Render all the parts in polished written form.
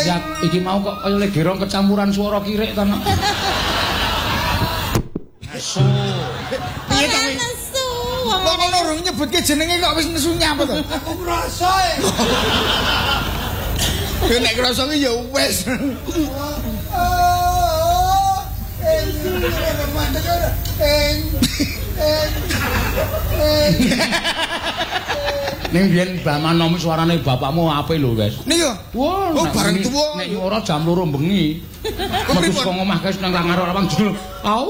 iki mau kok kaya legerong kecampuran swara kirik to. Nesu. Piye to kuwi? Nesu. Kok ngono urung nyebutke jenenge kok wis nesu nyapa to? Aku ngrasa e. Yo nek ngrasa ki ya wis. Ning biyen Mbah Manomi suarane bapakmu apik lho, wis. Niku. Wah, oh bareng tuwa. Nek nyuara jam 2 bengi. Metu saka omah guys nang ngarep lawang judul. Au.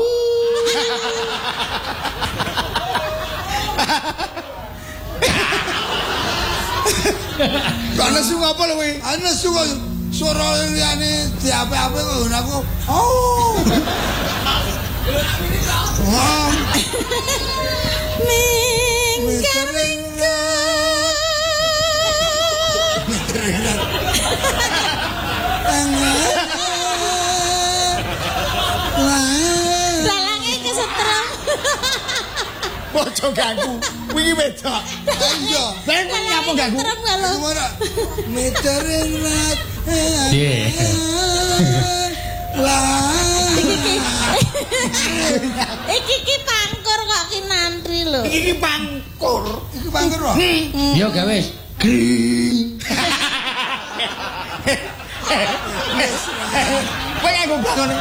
Kok nesu apa lho kuwi? Nesu kok suara liyane diape-ape kok aku. Oh. Wah. Dalange kesetrum. Bojo ganggu. Wingi wedok. Iya. Ben nyapa ganggu? Gimana? Metering rat. Nggih. Lah. Iki pangkur kok ki nantri lho. Iki pangkur. Iki pangkur kok. Yo ga wis. Gring. Kowe aku bangun.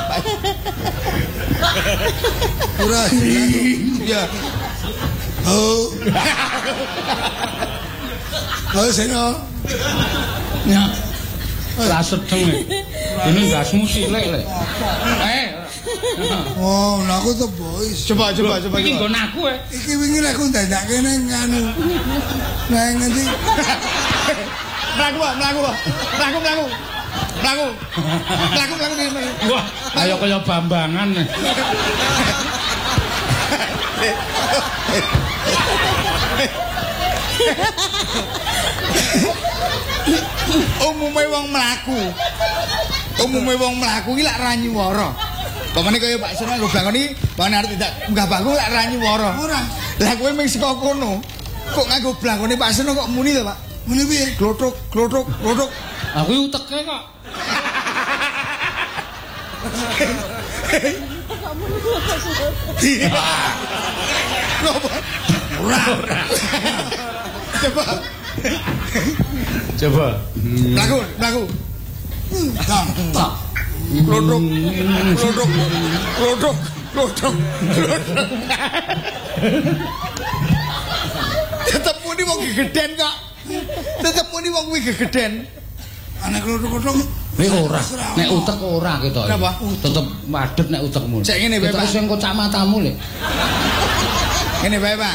Ora. Ya. Oh. Oh, seno. Ya. Lah sedeng. Ini gasmu cilik lek. Oh, aku tuh boys. Coba. Iki nggon aku e. Iki wingi aku ndadake nang anu. Nang ngendi? Mlaku. Wah, kaya Bambangan. Umume wong mlaku iki lak ra nyuwara. Pamane kaya Pak Seno nggo blangoni, bane arep tidak munggah bangku lak ra nyuwara. Ora. Lah kowe mung saka kono. Kok nganggo blangone Pak Seno kok muni to, Pak? Muni piye? Glothok. Aku uteke kok. Coba. Mlaku. Tak. Glothok. Tetep muni wong gegeden kok. Anak glothok. Nek ora, nek utek ora ketok. Kenapa? Tetep madhep nek utekmu. Sik ngene bae, Pak. Terus sing kacamatamu lho. Ngene bae, Pak.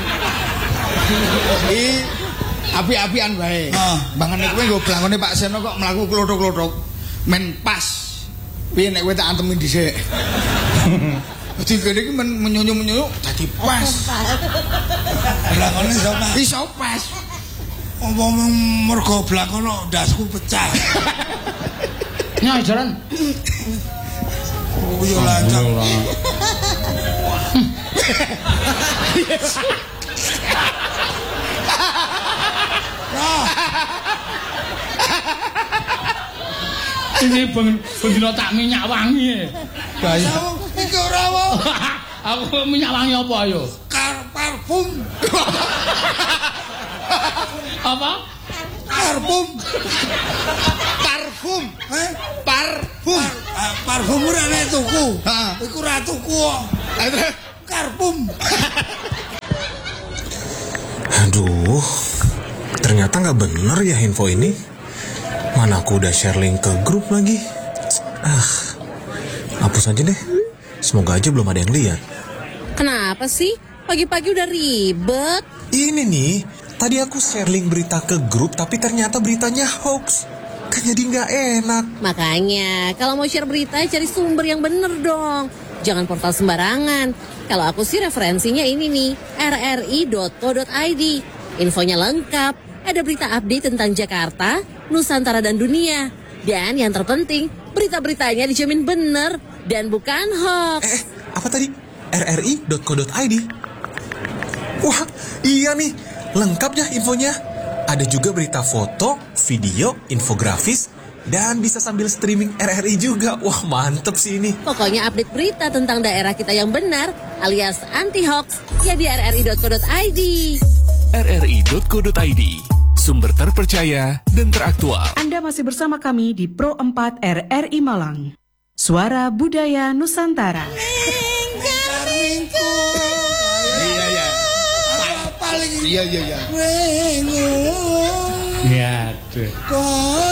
Api-apian bae. Bangane kowe nggo blangone Pak Seno kok mlaku klothok-klothok. Men pas. Piye nek kowe tak antemi dhisik. Dadi kene iki menyunyu-menyunyu dadi pas. Blangone iso pas. Omong mergo blakono ndasku pecah. Nyai jalan. Oh yo lancang. Ini bendina tak minyak wangi. Gaya. Iki ora wae. Aku minyak wangi apa ayo? Parfum. Apa? Parfum. Parfum ora nek tuku. Iku ora tuku kok. Parfum. Aduh, ternyata nggak bener ya info ini. Mana aku udah share link ke grup lagi. Hapus aja deh. Semoga aja belum ada yang lihat. Kenapa sih? Pagi-pagi udah ribet. Ini nih, tadi aku share link berita ke grup tapi ternyata beritanya hoax. Kan jadi nggak enak. Makanya, kalau mau share berita cari sumber yang bener dong. Jangan portal sembarangan. Kalau aku sih referensinya ini nih, rri.co.id. Infonya lengkap, ada berita update tentang Jakarta, Nusantara dan dunia. Dan yang terpenting, berita-beritanya dijamin bener dan bukan hoax. Apa tadi? rri.co.id. Wah, iya nih, lengkap ya infonya. Ada juga berita foto, video, infografis, Dan bisa sambil streaming RRI juga. Wah, mantep sih ini. Pokoknya update berita tentang daerah kita yang benar alias anti-hoax ya di rri.co.id. rri.co.id, sumber terpercaya dan teraktual. Anda masih bersama kami di Pro 4 RRI Malang. Suara Budaya Nusantara. Iya. Iya, tuh.